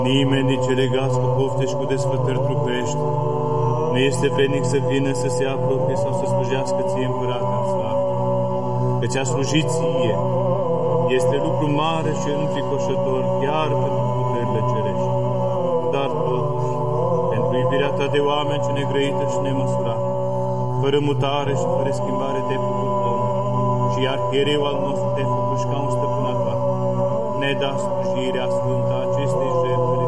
Nimeni din cei legați cu pofte și cu desfătări trupești nu este vrednic să vină să se apropie sau să slujească ție, Împărate în slavă. Căci a sluji ție este lucru mare și înfricoșător chiar pentru puterile cerești. Dar totuși, pentru iubirea ta de oameni ce negrăită și nemăsurată, fără mutare și fără schimbare te-ai făcut om și arhiereu al nostru te-ai făcut și ca un stăpân al toate. Ne da slujirea sfântă a acestei jertfe